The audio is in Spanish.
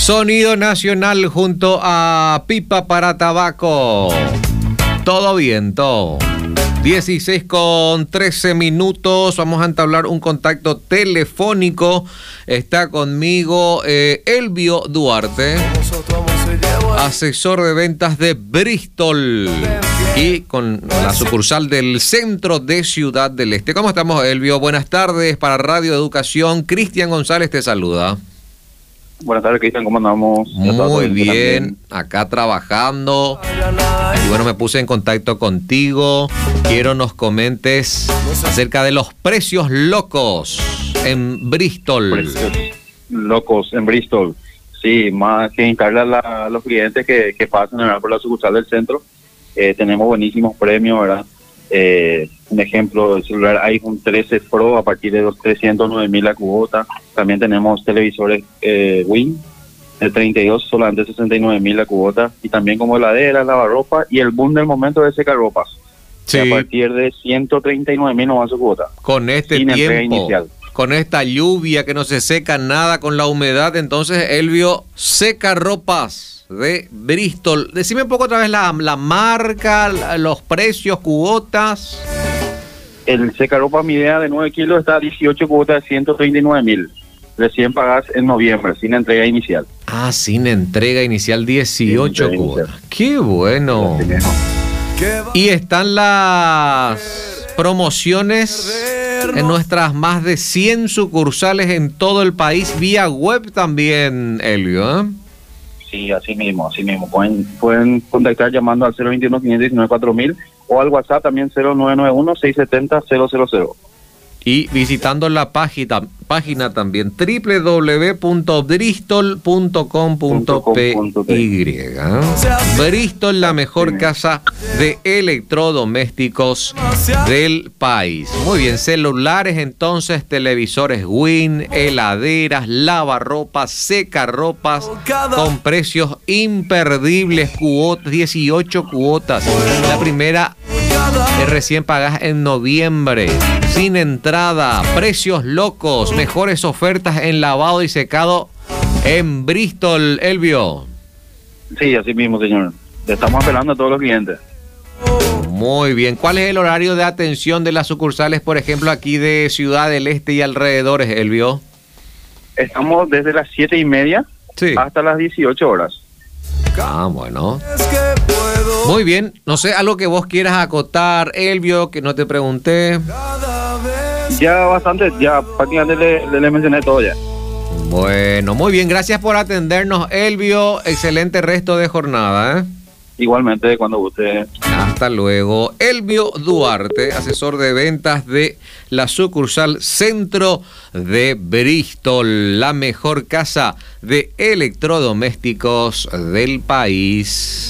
Sonido Nacional junto a Pipa para Tabaco. Todo viento. 16:13. Vamos a entablar un contacto telefónico. Está conmigo Elvio Duarte, asesor de ventas de Bristol y con la sucursal del centro de Ciudad del Este. ¿Cómo estamos, Elvio? Buenas tardes para Radio Educación. Cristian González te saluda. Buenas tardes, Cristian, ¿cómo andamos? Muy bien, acá trabajando. Y bueno, me puse en contacto contigo. Quiero nos comentes acerca de los precios locos en Bristol. Precios locos en Bristol. Sí, más que instalar a los clientes que pasan por la sucursal del centro. Tenemos buenísimos premios, ¿verdad? Un ejemplo, el celular iPhone 13 Pro a partir de los 309.000 la cuota. También tenemos televisores Win de 32, solamente 69.000 la cuota. Y también como heladera, lavarropa y el boom del momento de secarropas. Sí. A partir de 139.000 no va su cuota. Con este sin entrega tiempo, inicial. con esta lluvia que no se seca nada, con la humedad, entonces Elvio, secarropas de Bristol. Decime un poco otra vez la marca, los precios, cuotas. El secarropa mi idea de 9 kilos está a 18 cuotas de 139.000. Recién pagás en noviembre, sin entrega inicial. Ah, sin entrega inicial, 18 Sin cuotas. inicial. Qué bueno. Y están las promociones en nuestras más de 100 sucursales en todo el país, vía web también, Elvio, ¿eh? Sí, así mismo. Pueden contactar llamando al 021-519-4000 o al WhatsApp también 0991-670-000. Y visitando la página también www.bristol.com.py. Bristol, la mejor casa de electrodomésticos del país. Muy bien, celulares entonces, televisores Win, heladeras, lavarropas, secarropas con precios imperdibles, 18 cuotas. La primera recién pagás en noviembre, sin entrada, precios locos, mejores ofertas en lavado y secado en Bristol, Elvio. Sí, así mismo, señor. Le estamos apelando a todos los clientes. Muy bien. ¿Cuál es el horario de atención de las sucursales, por ejemplo, aquí de Ciudad del Este y alrededores, Elvio? Estamos desde las 7:30 hasta las 18 horas. Ah, bueno. Muy bien. No sé, algo que vos quieras acotar, Elvio, que no te pregunté. Ya bastante, ya prácticamente le mencioné todo ya. Bueno, muy bien. Gracias por atendernos, Elvio. Excelente resto de jornada, ¿eh? Igualmente, cuando guste. Hasta luego. Elvio Duarte, asesor de ventas de la sucursal Centro de Bristol, la mejor casa de electrodomésticos del país.